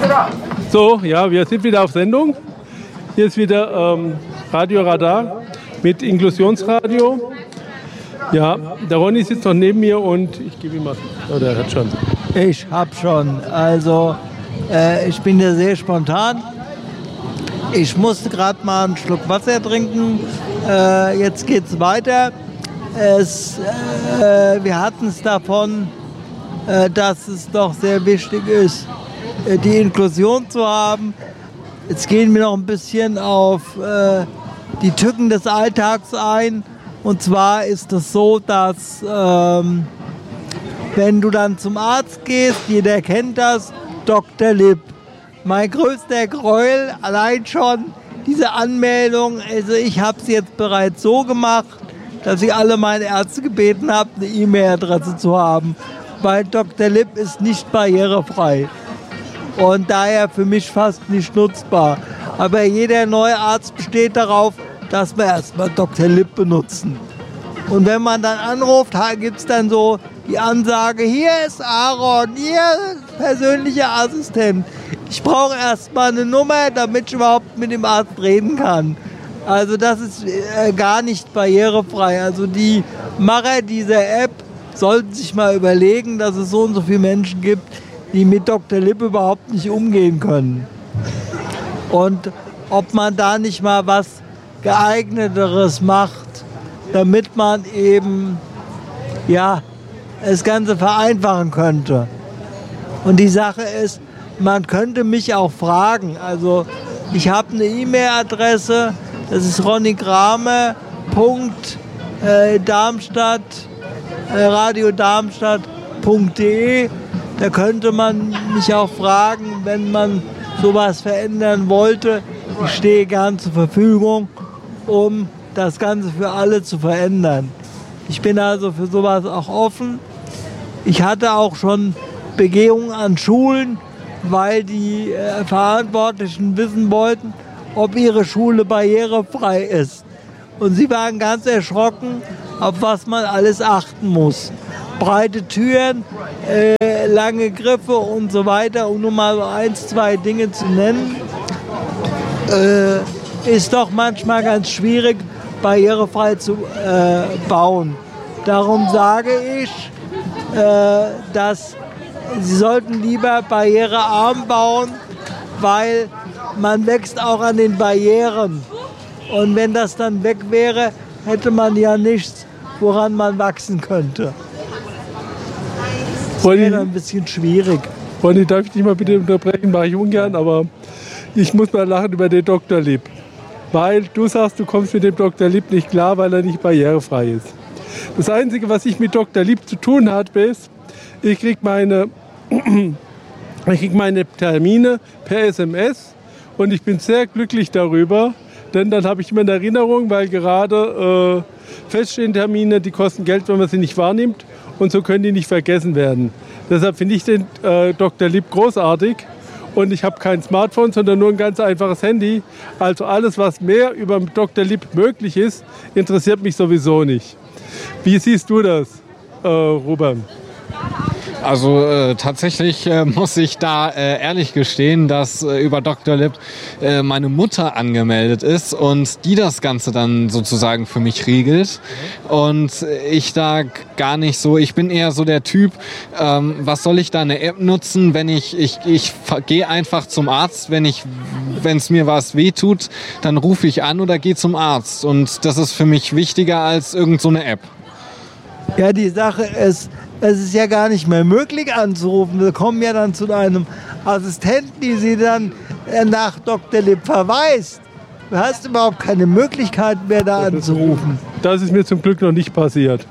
So, ja, wir sind wieder auf Sendung. Hier ist wieder Radio Radar mit Inklusionsradio. Ja, der Ronny sitzt noch neben mir und ich gebe ihm mal. Oh, der hat schon. Ich hab schon. Also, ich bin ja sehr spontan. Ich musste gerade mal einen Schluck Wasser trinken. Jetzt geht's weiter. Wir hatten es davon, dass es doch sehr wichtig ist, die Inklusion zu haben. Jetzt gehen wir noch ein bisschen auf die Tücken des Alltags ein. Und zwar ist es so, dass wenn du dann zum Arzt gehst, jeder kennt das, Dr. Lipp. Mein größter Gräuel, allein schon diese Anmeldung. Also ich habe es jetzt bereits so gemacht, dass ich alle meine Ärzte gebeten habe, eine E-Mail-Adresse zu haben. Weil Dr. Lipp ist nicht barrierefrei. Und daher für mich fast nicht nutzbar. Aber jeder neue Arzt besteht darauf, dass wir erstmal Dr. Lipp benutzen. Und wenn man dann anruft, gibt es dann so die Ansage, hier ist Aaron, hier ist persönlicher Assistent. Ich brauche erstmal eine Nummer, damit ich überhaupt mit dem Arzt reden kann. Also das ist gar nicht barrierefrei. Also die Macher dieser App sollten sich mal überlegen, dass es so und so viele Menschen gibt, die mit Dr. Lipp überhaupt nicht umgehen können. Und ob man da nicht mal was Geeigneteres macht, damit man eben das Ganze vereinfachen könnte. Und die Sache ist, man könnte mich auch fragen. Also ich habe eine E-Mail-Adresse, das ist ronnygrame.radiodarmstadt.de. Da könnte man mich auch fragen, wenn man sowas verändern wollte. Ich stehe gern zur Verfügung, um das Ganze für alle zu verändern. Ich bin also für sowas auch offen. Ich hatte auch schon Begehungen an Schulen, weil die Verantwortlichen wissen wollten, ob ihre Schule barrierefrei ist. Und sie waren ganz erschrocken, auf was man alles achten muss. Breite Türen, lange Griffe und so weiter, um nur mal so 1, 2 Dinge zu nennen, ist doch manchmal ganz schwierig, barrierefrei zu bauen. Darum sage ich, dass Sie sollten lieber barrierearm bauen, weil man wächst auch an den Barrieren. Und wenn das dann weg wäre, hätte man ja nichts, woran man wachsen könnte. Das wäre ein bisschen schwierig. Ronny, darf ich dich mal bitte unterbrechen? Mache ich ungern, aber ich muss mal lachen über den Dr. Lipp. Weil du sagst, du kommst mit dem Dr. Lipp nicht klar, weil er nicht barrierefrei ist. Das Einzige, was ich mit Dr. Lipp zu tun habe, ist, ich kriege meine Termine per SMS und ich bin sehr glücklich darüber, denn dann habe ich immer eine Erinnerung, weil gerade feststehende Termine, die kosten Geld, wenn man sie nicht wahrnimmt und so können die nicht vergessen werden. Deshalb finde ich den Dr. Lipp großartig und ich habe kein Smartphone, sondern nur ein ganz einfaches Handy. Also alles, was mehr über Dr. Lipp möglich ist, interessiert mich sowieso nicht. Wie siehst du das, Ruben? Also tatsächlich muss ich da ehrlich gestehen, dass über Dr. Lipp meine Mutter angemeldet ist und die das Ganze dann sozusagen für mich regelt. Und ich da gar nicht so, ich bin eher so der Typ, was soll ich da eine App nutzen, wenn ich gehe einfach zum Arzt, wenn es mir was wehtut, dann rufe ich an oder gehe zum Arzt. Und das ist für mich wichtiger als irgend so eine App. Ja, die Sache ist, es ist ja gar nicht mehr möglich anzurufen. Wir kommen ja dann zu einem Assistenten, die sie dann nach Dr. Lipp verweist. Du hast überhaupt keine Möglichkeit mehr, da anzurufen. Das ist mir zum Glück noch nicht passiert.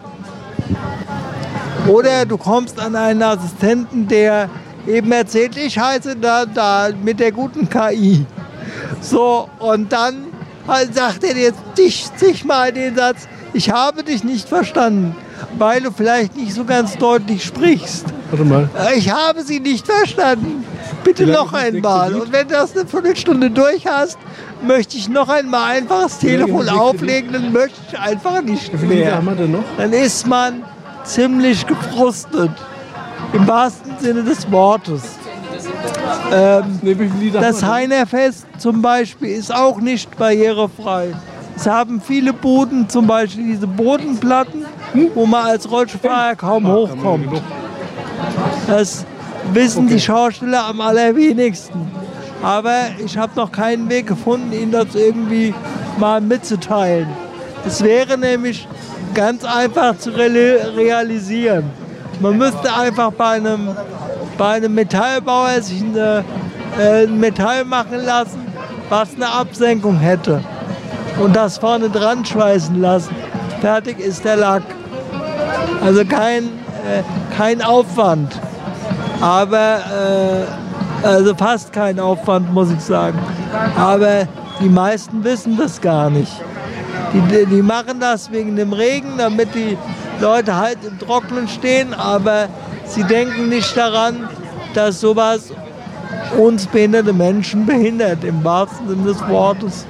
Oder du kommst an einen Assistenten, der eben erzählt, ich heiße da mit der guten KI. So, und dann sagt er jetzt zigmal den Satz, ich habe dich nicht verstanden, weil du vielleicht nicht so ganz deutlich sprichst. Warte mal. Ich habe sie nicht verstanden. Bitte noch einmal. Und wenn du das eine Viertelstunde durch hast, möchte ich noch einmal einfach das Telefon auflegen, dann möchte ich einfach nicht mehr. Dann ist man ziemlich gefrustet. Im wahrsten Sinne des Wortes. Das Heinerfest zum Beispiel ist auch nicht barrierefrei. Es haben viele Buden, zum Beispiel diese Bodenplatten, wo man als Rollstuhlfahrer kaum hochkommt. Das wissen die Schausteller am allerwenigsten. Aber ich habe noch keinen Weg gefunden, ihnen das irgendwie mal mitzuteilen. Es wäre nämlich ganz einfach zu realisieren. Man müsste einfach bei einem Metallbauer sich ein Metall machen lassen, was eine Absenkung hätte. Und das vorne dran schweißen lassen. Fertig ist der Lack. Also kein Aufwand. Aber, also fast kein Aufwand, muss ich sagen. Aber die meisten wissen das gar nicht. Die machen das wegen dem Regen, damit die Leute halt im Trockenen stehen, aber sie denken nicht daran, dass sowas uns behinderte Menschen behindert, im wahrsten Sinne des Wortes.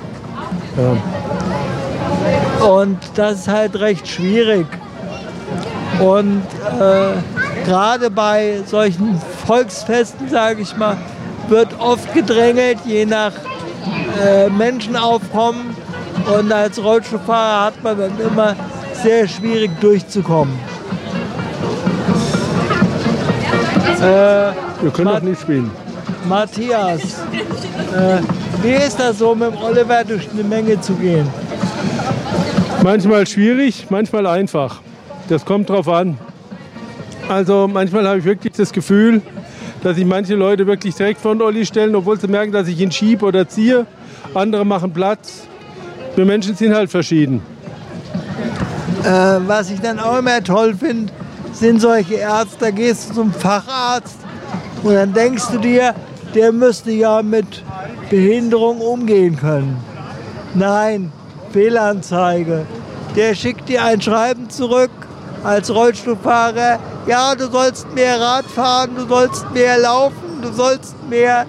Ja. Und das ist halt recht schwierig. Und gerade bei solchen Volksfesten, sage ich mal, wird oft gedrängelt, je nach Menschenaufkommen. Und als Rollstuhlfahrer hat man dann immer sehr schwierig durchzukommen. Wir können doch nicht spielen. Matthias, wie ist das so, mit dem Oliver durch eine Menge zu gehen? Manchmal schwierig, manchmal einfach. Das kommt drauf an. Also manchmal habe ich wirklich das Gefühl, dass sich manche Leute wirklich direkt vor den Olli stellen, obwohl sie merken, dass ich ihn schiebe oder ziehe. Andere machen Platz. Wir Menschen sind halt verschieden. Was ich dann auch immer toll finde, sind solche Ärzte. Da gehst du zum Facharzt und dann denkst du dir, der müsste ja mit Behinderung umgehen können. Nein, Fehlanzeige. Der schickt dir ein Schreiben zurück als Rollstuhlfahrer. Ja, du sollst mehr Rad fahren, du sollst mehr laufen, du sollst mehr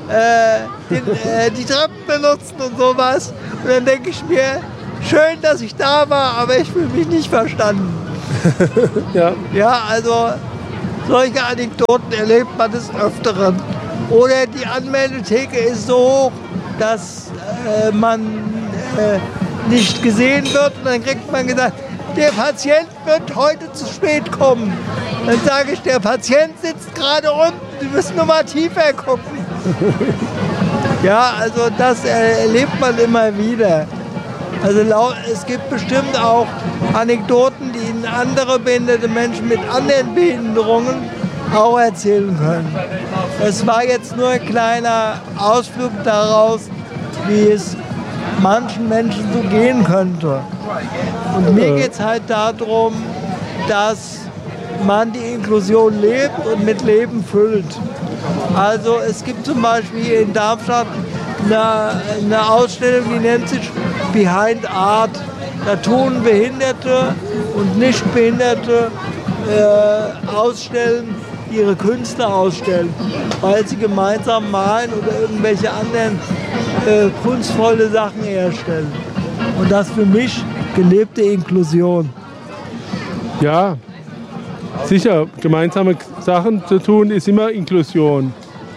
die Treppen benutzen und sowas. Und dann denke ich mir, schön, dass ich da war, aber ich fühle mich nicht verstanden. Ja, also solche Anekdoten erlebt man des Öfteren. Oder die Anmeldetheke ist so hoch, dass man nicht gesehen wird. Und dann kriegt man gesagt, der Patient wird heute zu spät kommen. Dann sage ich, der Patient sitzt gerade unten, Sie müssen nur mal tiefer gucken. Ja, also das erlebt man immer wieder. Also es gibt bestimmt auch Anekdoten, die Ihnen andere behinderte Menschen mit anderen Behinderungen auch erzählen können. Es war jetzt nur ein kleiner Ausflug daraus, wie es manchen Menschen so gehen könnte. Und mir geht es halt darum, dass man die Inklusion lebt und mit Leben füllt. Also es gibt zum Beispiel hier in Darmstadt eine Ausstellung, die nennt sich Behind Art. Da tun Behinderte und Nichtbehinderte ausstellen, ihre Künste ausstellen, weil sie gemeinsam malen oder irgendwelche anderen kunstvolle Sachen herstellen. Und das für mich gelebte Inklusion. Ja, sicher, gemeinsame Sachen zu tun ist immer Inklusion.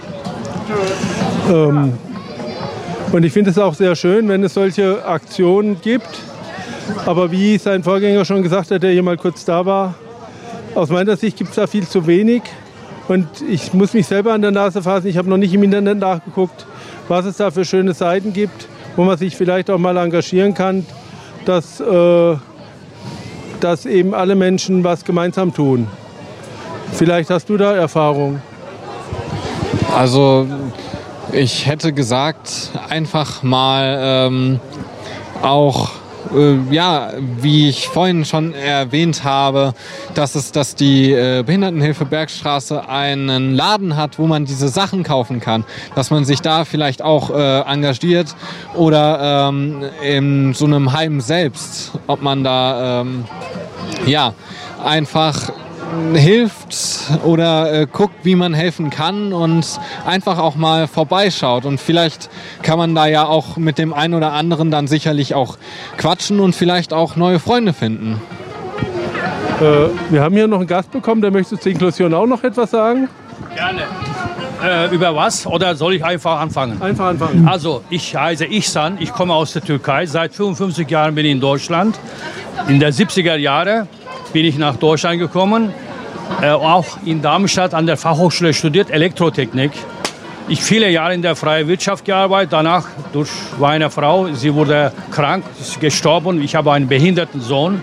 Und ich finde es auch sehr schön, wenn es solche Aktionen gibt. Aber wie sein Vorgänger schon gesagt hat, der hier mal kurz da war, aus meiner Sicht gibt es da viel zu wenig. Und ich muss mich selber an der Nase fassen. Ich habe noch nicht im Internet nachgeguckt, was es da für schöne Seiten gibt, wo man sich vielleicht auch mal engagieren kann, dass eben alle Menschen was gemeinsam tun. Vielleicht hast du da Erfahrung. Also ich hätte gesagt, einfach mal auch, wie ich vorhin schon erwähnt habe, dass die Behindertenhilfe Bergstraße einen Laden hat, wo man diese Sachen kaufen kann. Dass man sich da vielleicht auch engagiert oder in so einem Heim selbst, ob man da einfach hilft oder guckt, wie man helfen kann und einfach auch mal vorbeischaut. Und vielleicht kann man da ja auch mit dem einen oder anderen dann sicherlich auch quatschen und vielleicht auch neue Freunde finden. Wir haben hier noch einen Gast bekommen, der möchte zur Inklusion auch noch etwas sagen. Gerne. Über was? Oder soll ich einfach anfangen? Einfach anfangen. Also, ich heiße Ihsan, ich komme aus der Türkei. Seit 55 Jahren bin ich in Deutschland. In den 70er Jahren bin ich nach Deutschland gekommen. Auch in Darmstadt an der Fachhochschule studiert, Elektrotechnik. Ich viele Jahre in der freien Wirtschaft gearbeitet. Danach durch meine Frau, sie wurde krank, ist gestorben. Ich habe einen behinderten Sohn.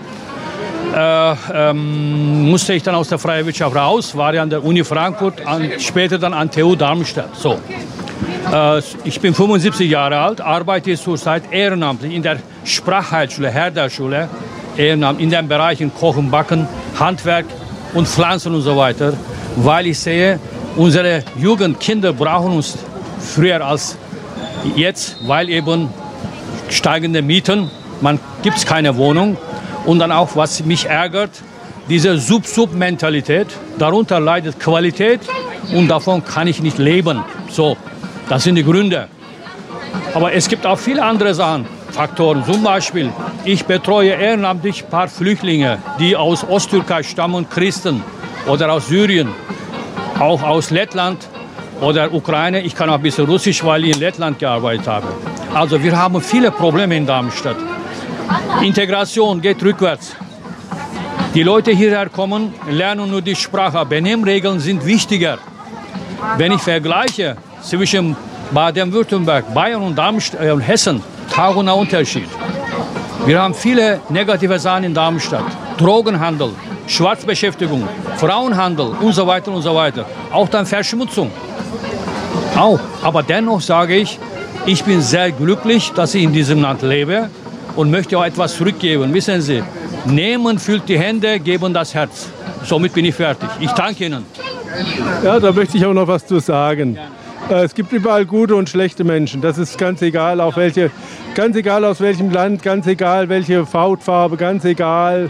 Musste ich dann aus der freien Wirtschaft raus, war ja an der Uni Frankfurt, später dann an TU Darmstadt. So. Ich bin 75 Jahre alt, arbeite zurzeit ehrenamtlich in der Sprachheilschule, Herderschule, ehrenamtlich in den Bereichen Kochen, Backen, Handwerk und Pflanzen und so weiter, weil ich sehe, unsere Jugend, Kinder brauchen uns früher als jetzt, weil eben steigende Mieten, man gibt keine Wohnung. Und dann auch, was mich ärgert, diese Sub-Sub-Mentalität. Darunter leidet Qualität und davon kann ich nicht leben. So, das sind die Gründe. Aber es gibt auch viele andere Sachen, Faktoren. Zum Beispiel, ich betreue ehrenamtlich ein paar Flüchtlinge, die aus Osttürkei stammen, Christen oder aus Syrien, auch aus Lettland oder Ukraine. Ich kann auch ein bisschen Russisch, weil ich in Lettland gearbeitet habe. Also wir haben viele Probleme in Darmstadt. Integration geht rückwärts. Die Leute hierher kommen, lernen nur die Sprache. Benimmregeln sind wichtiger. Wenn ich vergleiche zwischen Baden-Württemberg, Bayern und Darmstadt und Hessen, tausender Unterschied. Wir haben viele negative Sachen in Darmstadt. Drogenhandel, Schwarzbeschäftigung, Frauenhandel und so weiter und so weiter. Auch dann Verschmutzung. Auch. Aber dennoch sage ich, ich bin sehr glücklich, dass ich in diesem Land lebe. Und möchte auch etwas zurückgeben. Wissen Sie, nehmen füllt die Hände, geben das Herz. Somit bin ich fertig. Ich danke Ihnen. Ja, da möchte ich auch noch was zu sagen. Es gibt überall gute und schlechte Menschen. Das ist ganz egal, auch welche, ganz egal aus welchem Land, ganz egal welche Hautfarbe, ganz egal.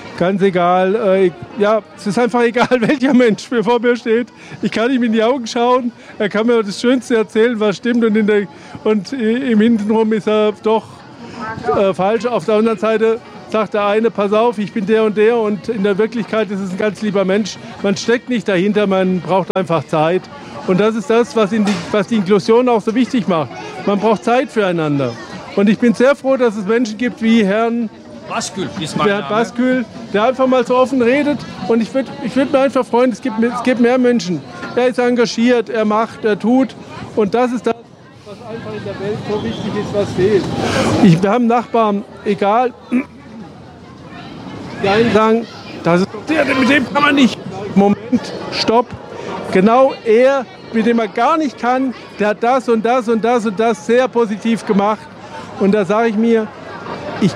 Ja, es ist einfach egal, welcher Mensch vor mir steht. Ich kann ihm in die Augen schauen. Er kann mir das Schönste erzählen, was stimmt. Und im Hintenrum ist er doch falsch. Auf der anderen Seite sagt der eine, pass auf, ich bin der und in der Wirklichkeit ist es ein ganz lieber Mensch. Man steckt nicht dahinter, man braucht einfach Zeit. Und das ist das, was die Inklusion auch so wichtig macht. Man braucht Zeit füreinander. Und ich bin sehr froh, dass es Menschen gibt wie Herrn Baskül ist mein Name. Baskül, der einfach mal so offen redet. Und ich würd mir einfach freuen, es gibt mehr Menschen. Er ist engagiert, er macht, er tut. Und das ist das, was einfach in der Welt so wichtig ist, was fehlt. Wir haben Nachbarn, egal, die einen sagen, das ist der, mit dem kann man nicht. Moment, stopp. Genau er, mit dem er gar nicht kann, der hat das und das und das und das sehr positiv gemacht. Und da sage ich mir, ich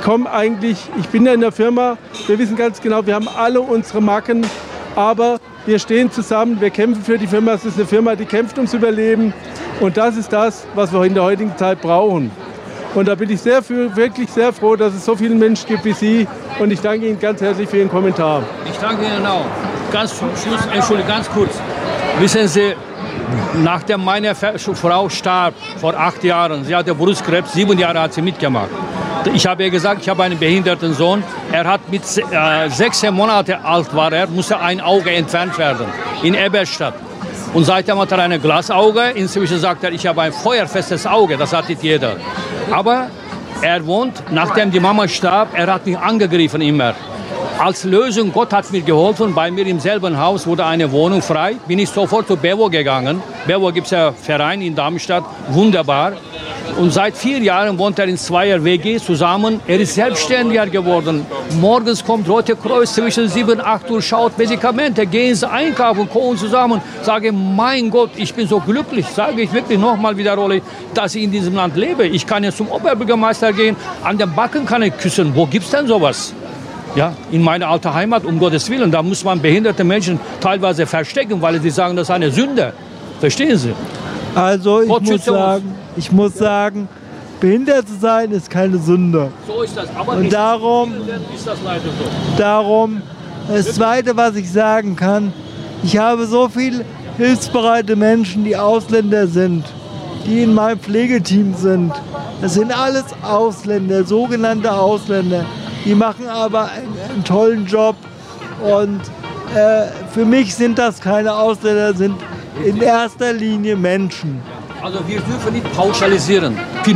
bin ja in der Firma, wir wissen ganz genau, wir haben alle unsere Macken, aber wir stehen zusammen, wir kämpfen für die Firma. Es ist eine Firma, die kämpft ums Überleben. Und das ist das, was wir in der heutigen Zeit brauchen. Und da bin ich wirklich sehr froh, dass es so viele Menschen gibt wie Sie. Und ich danke Ihnen ganz herzlich für Ihren Kommentar. Ich danke Ihnen auch. Ganz kurz. Wissen Sie, nachdem meine Frau starb, vor 8 Jahren, sie hatte Brustkrebs, 7 Jahre hat sie mitgemacht. Ich habe ihr gesagt, ich habe einen behinderten Sohn. Er hat mit 16 Monaten alt war musste ein Auge entfernt werden in Eberstadt. Und seitdem hat er ein Glasauge. Inzwischen sagt er, ich habe ein feuerfestes Auge. Das hat nicht jeder. Aber er wohnt, nachdem die Mama starb, er hat mich angegriffen immer. Als Lösung, Gott hat mir geholfen, bei mir im selben Haus wurde eine Wohnung frei. Bin ich sofort zu Bewo gegangen. Bewo gibt es ja einen Verein in Darmstadt, wunderbar. Und seit 4 Jahren wohnt er in 2er WG zusammen. Er ist selbstständiger geworden. Morgens kommt Rote Kreuz zwischen 7 und 8 Uhr, schaut Medikamente, gehen sie einkaufen, kochen zusammen. Sage, mein Gott, ich bin so glücklich, sage ich wirklich nochmal wiederhole, dass ich in diesem Land lebe. Ich kann jetzt zum Oberbürgermeister gehen, an den Backen kann ich küssen. Wo gibt es denn sowas? Ja, in meiner alten Heimat, um Gottes Willen. Da muss man behinderte Menschen teilweise verstecken, weil sie sagen, das ist eine Sünde. Verstehen Sie? Also ich muss sagen, behindert zu sein ist keine Sünde. So ist das. Aber und darum ist das leider so. Darum, das Zweite, was ich sagen kann, ich habe so viele hilfsbereite Menschen, die Ausländer sind, die in meinem Pflegeteam sind. Das sind alles Ausländer, sogenannte Ausländer. Die machen aber einen tollen Job und für mich sind das keine Ausländer, sind in erster Linie Menschen. Also wir dürfen nicht pauschalisieren.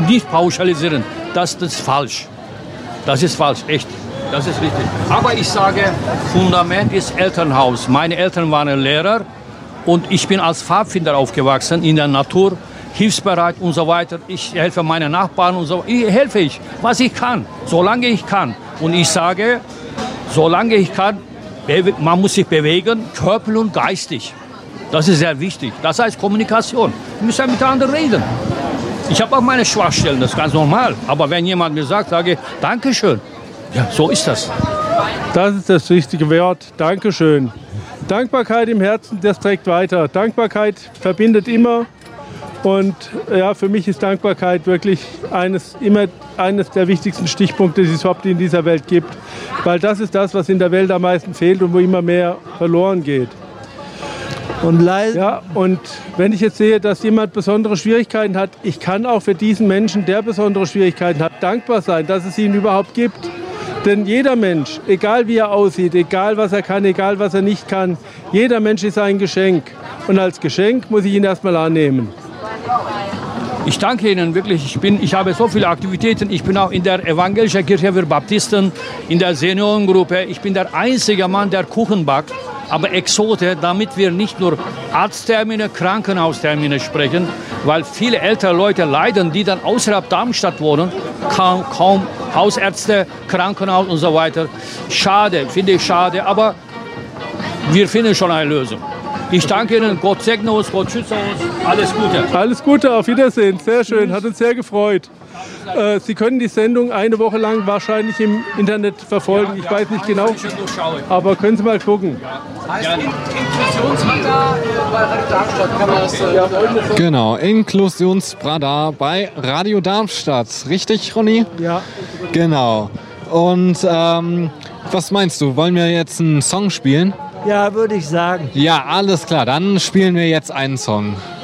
Das ist falsch. Das ist falsch, echt. Das ist richtig. Aber ich sage, Fundament ist Elternhaus. Meine Eltern waren Lehrer und ich bin als Pfadfinder aufgewachsen in der Natur, hilfsbereit und so weiter. Ich helfe meinen Nachbarn und so. Was ich kann, solange ich kann. Und ich sage, solange ich kann, man muss sich bewegen, körperlich und geistig. Das ist sehr wichtig. Das heißt Kommunikation. Wir müssen mit anderen reden. Ich habe auch meine Schwachstellen, das ist ganz normal. Aber wenn jemand mir sagt, sage ich, Dankeschön. Ja, so ist das. Das ist das wichtige Wort. Dankeschön. Dankbarkeit im Herzen, das trägt weiter. Dankbarkeit verbindet immer. Und ja, für mich ist Dankbarkeit wirklich eines der wichtigsten Stichpunkte, die es überhaupt in dieser Welt gibt. Weil das ist das, was in der Welt am meisten fehlt und wo immer mehr verloren geht. Und wenn ich jetzt sehe, dass jemand besondere Schwierigkeiten hat, ich kann auch für diesen Menschen, der besondere Schwierigkeiten hat, dankbar sein, dass es ihn überhaupt gibt. Denn jeder Mensch, egal wie er aussieht, egal was er kann, egal was er nicht kann, jeder Mensch ist ein Geschenk. Und als Geschenk muss ich ihn erstmal annehmen. Ich danke Ihnen wirklich. Ich habe so viele Aktivitäten. Ich bin auch in der Evangelischen Kirche für Baptisten, in der Seniorengruppe. Ich bin der einzige Mann, der Kuchen backt, aber Exote, damit wir nicht nur Arzttermine, Krankenhaustermine sprechen, weil viele ältere Leute leiden, die dann außerhalb Darmstadt wohnen, kaum Hausärzte, Krankenhaus und so weiter. Schade, finde ich schade, aber wir finden schon eine Lösung. Ich danke Ihnen, Gott segne uns, Gott schütze uns, alles Gute. Alles Gute, auf Wiedersehen, sehr schön, hat uns sehr gefreut. Sie können die Sendung eine Woche lang wahrscheinlich im Internet verfolgen, ich weiß nicht genau, aber können Sie mal gucken. Heißt Inklusionsradar bei Radio Darmstadt, kann man das... Genau, Inklusionsradar bei Radio Darmstadt, richtig Ronny? Ja. Genau. Und was meinst du, wollen wir jetzt einen Song spielen? Ja, würde ich sagen. Ja, alles klar, dann spielen wir jetzt einen Song.